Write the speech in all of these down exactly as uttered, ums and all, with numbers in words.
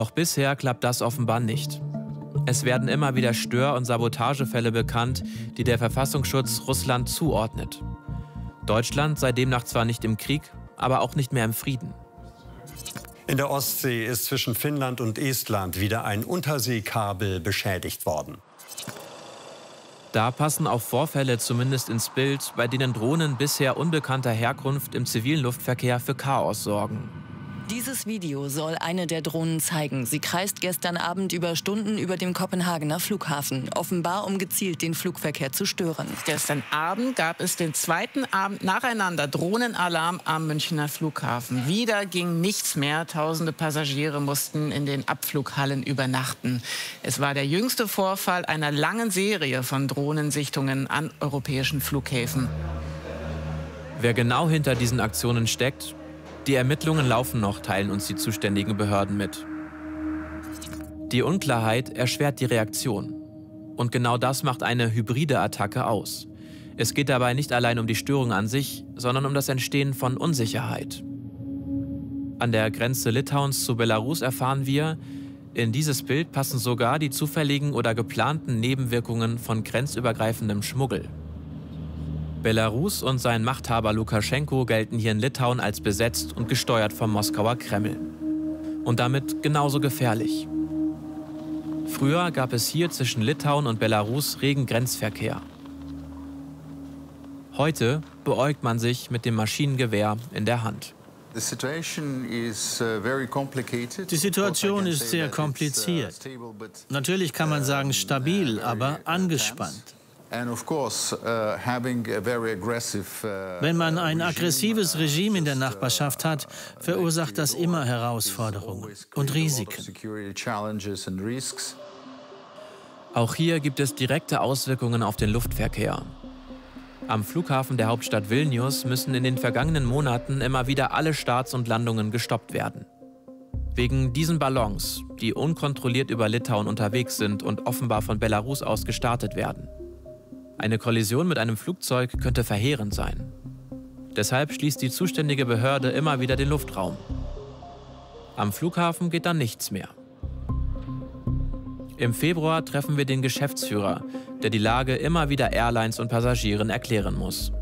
Doch bisher klappt das offenbar nicht. Es werden immer wieder Stör- und Sabotagefälle bekannt, die der Verfassungsschutz Russland zuordnet. Deutschland sei demnach zwar nicht im Krieg, aber auch nicht mehr im Frieden. In der Ostsee ist zwischen Finnland und Estland wieder ein Unterseekabel beschädigt worden. Da passen auch Vorfälle zumindest ins Bild, bei denen Drohnen bisher unbekannter Herkunft im zivilen Luftverkehr für Chaos sorgen. Dieses Video soll eine der Drohnen zeigen. Sie kreist gestern Abend über Stunden über dem Kopenhagener Flughafen, offenbar um gezielt den Flugverkehr zu stören. Gestern Abend gab es den zweiten Abend nacheinander Drohnenalarm am Münchner Flughafen. Wieder ging nichts mehr. Tausende Passagiere mussten in den Abflughallen übernachten. Es war der jüngste Vorfall einer langen Serie von Drohnensichtungen an europäischen Flughäfen. Wer genau hinter diesen Aktionen steckt, die Ermittlungen laufen noch, teilen uns die zuständigen Behörden mit. Die Unklarheit erschwert die Reaktion. Und genau das macht eine hybride Attacke aus. Es geht dabei nicht allein um die Störung an sich, sondern um das Entstehen von Unsicherheit. An der Grenze Litauens zu Belarus erfahren wir, in dieses Bild passen sogar die zufälligen oder geplanten Nebenwirkungen von grenzübergreifendem Schmuggel. Belarus und sein Machthaber Lukaschenko gelten hier in Litauen als besetzt und gesteuert vom Moskauer Kreml. Und damit genauso gefährlich. Früher gab es hier zwischen Litauen und Belarus regen Grenzverkehr. Heute beäugt man sich mit dem Maschinengewehr in der Hand. Die Situation ist sehr kompliziert. Natürlich kann man sagen stabil, aber angespannt. Wenn man ein aggressives Regime in der Nachbarschaft hat, verursacht das immer Herausforderungen und Risiken. Auch hier gibt es direkte Auswirkungen auf den Luftverkehr. Am Flughafen der Hauptstadt Vilnius müssen in den vergangenen Monaten immer wieder alle Starts und Landungen gestoppt werden. Wegen diesen Ballons, die unkontrolliert über Litauen unterwegs sind und offenbar von Belarus aus gestartet werden. Eine Kollision mit einem Flugzeug könnte verheerend sein. Deshalb schließt die zuständige Behörde immer wieder den Luftraum. Am Flughafen geht dann nichts mehr. Im Februar treffen wir den Geschäftsführer, der die Lage immer wieder Airlines und Passagieren erklären muss.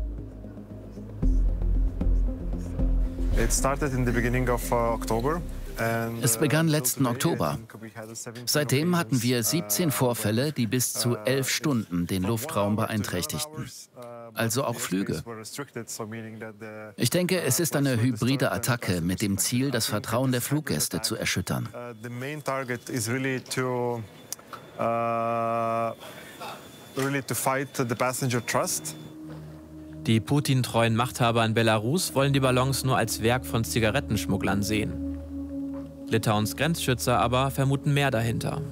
It started in the beginning of October. Es begann letzten Oktober. Seitdem hatten wir siebzehn Vorfälle, die bis zu elf Stunden den Luftraum beeinträchtigten. Also auch Flüge. Ich denke, es ist eine hybride Attacke mit dem Ziel, das Vertrauen der Fluggäste zu erschüttern. Die Putin-treuen Machthaber in Belarus wollen die Ballons nur als Werk von Zigarettenschmugglern sehen. Litauens Grenzschützer aber vermuten mehr dahinter.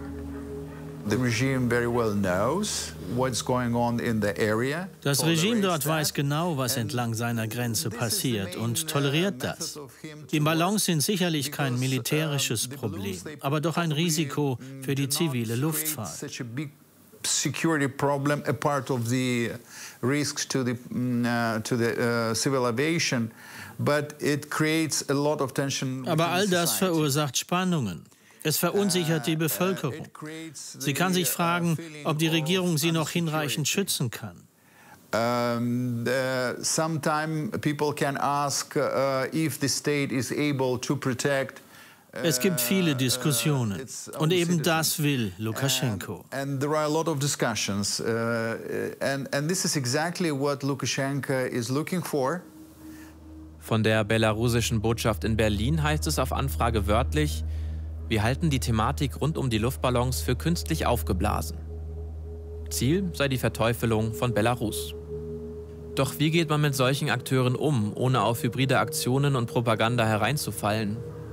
Das Regime dort weiß genau, was entlang seiner Grenze passiert und toleriert das. Die Ballons sind sicherlich kein militärisches Problem, aber doch ein Risiko für die zivile Luftfahrt. Security problem, a part of the risks to the uh, to the uh, civil aviation, but it creates a lot of tension. Aber all das verursacht Spannungen. Es verunsichert die Bevölkerung. Sie kann sich fragen, ob die Regierung sie noch hinreichend schützen kann. Um, uh, sometimes people can ask uh, if the state is able to protect. Es gibt viele Diskussionen und eben das will Lukaschenko. And there are a lot of discussions, uh, and and this is exactly what Lukashenko is looking for. Von der belarussischen Botschaft in Berlin heißt es auf Anfrage wörtlich: Wir halten die Thematik rund um die Luftballons für künstlich aufgeblasen. Ziel sei die Verteufelung von Belarus. Doch wie geht man mit solchen Akteuren um, ohne auf hybride Aktionen und Propaganda hereinzufallen?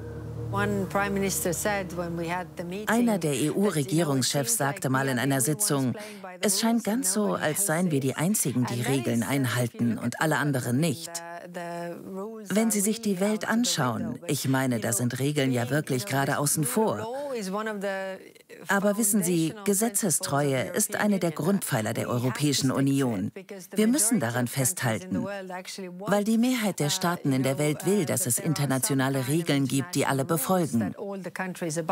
Einer der E U-Regierungschefs sagte mal in einer Sitzung, es scheint ganz so, als seien wir die Einzigen, die Regeln einhalten und alle anderen nicht. Wenn Sie sich die Welt anschauen, ich meine, da sind Regeln ja wirklich gerade außen vor. Aber wissen Sie, Gesetzestreue ist eine der Grundpfeiler der Europäischen Union. Wir müssen daran festhalten, weil die Mehrheit der Staaten in der Welt will, dass es internationale Regeln gibt, die alle befolgen.